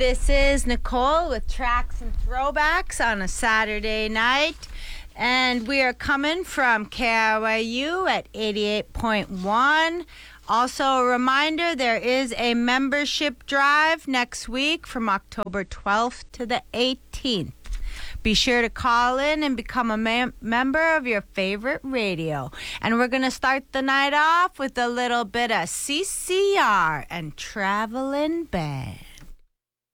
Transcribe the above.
This is Nicole with Tracks and Throwbacks on a Saturday night. And we are coming from KRYU at 88.1. Also, a reminder, there is a membership drive next week from October 12th to the 18th. Be sure to call in and become a member of your favorite radio. And we're going to start the night off with a little bit of CCR and Traveling Band.